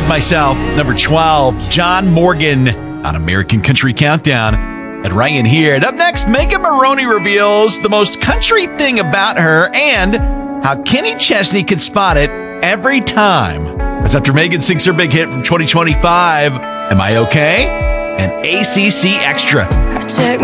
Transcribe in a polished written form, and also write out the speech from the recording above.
Like Myself, number 12, John Morgan on American Country Countdown at Ryan here. And up next, Megan Maroney reveals the most country thing about her and how Kenny Chesney could spot it every time. That's after Megan sings her big hit from 2025, Am I Okay? And ACC Extra. I check